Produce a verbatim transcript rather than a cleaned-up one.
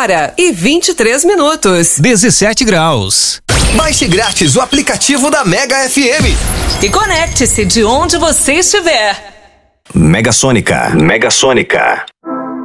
hora e vinte e três minutos. dezessete graus. Baixe grátis o aplicativo da Mega F M. E conecte-se de onde você estiver. Mega Sônica. Mega Sônica.